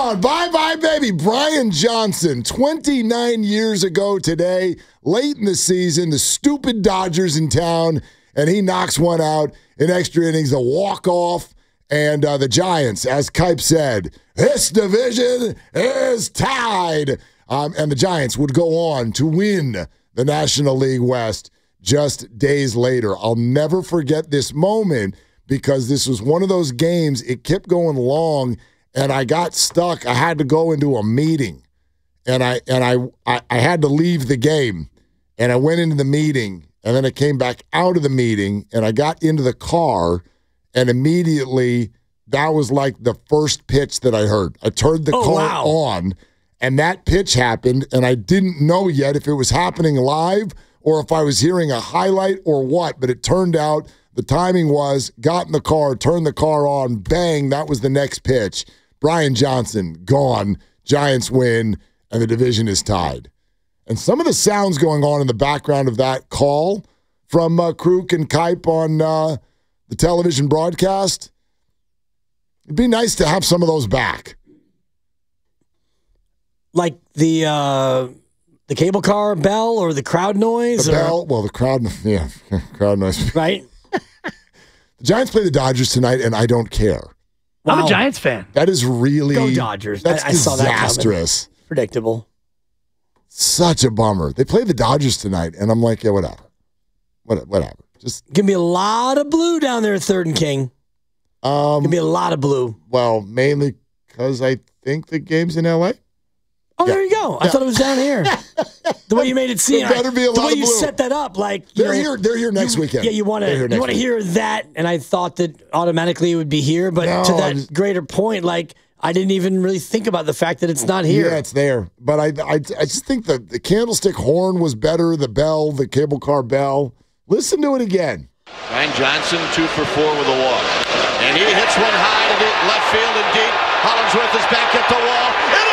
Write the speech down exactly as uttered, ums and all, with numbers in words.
gone. Bye-bye, baby. Brian Johnson, twenty-nine years ago today, late in the season, the stupid Dodgers in town, and he knocks one out in extra innings, a walk-off. And uh, the Giants, as Kipe said, this division is tied. Um, and the Giants would go on to win the National League West just days later. I'll never forget this moment because this was one of those games. It kept going long, and I got stuck. I had to go into a meeting, and I and I I, I had to leave the game. And I went into the meeting, and then I came back out of the meeting, and I got into the car, and immediately that was like the first pitch that I heard. I turned the oh, car wow. on, and that pitch happened, and I didn't know yet if it was happening live or if I was hearing a highlight or what, but it turned out the timing was, got in the car, turned the car on, bang, that was the next pitch. Brian Johnson, gone. Giants win, and the division is tied. And some of the sounds going on in the background of that call from uh, Kruk and Kipe on uh, the television broadcast, it'd be nice to have some of those back. Like the uh, the cable car bell or the crowd noise? The or? bell, well, the crowd, yeah, crowd noise. Right? The Giants play the Dodgers tonight, and I don't care. Wow. I'm a Giants fan. That is really Go Dodgers. That's I, I saw that coming. disastrous. Predictable. Such a bummer. They play the Dodgers tonight, and I'm like, yeah, whatever. What, whatever. Just Gonna be a lot of blue down there at Third and King. um. Gonna be a lot of blue. Well, mainly because I think the game's in L A. Oh, Yeah. there you go. I Yeah. thought it was down here. The way you made it seem. There better be a the lot way of you blue. set that up, like you They're know, here. They're here next you- weekend. Yeah, you want They're here to next you want to week. hear that, and I thought that automatically it would be here. But No, to I that just- greater point, like I didn't even really think about the fact that it's not here. Yeah, it's there. But I, I, I just think the the candlestick horn was better. The bell, the cable car bell. Listen to it again. Brian Johnson, two for four with a walk. And he hits one high to the left field and deep. Hollingsworth is back at the wall. It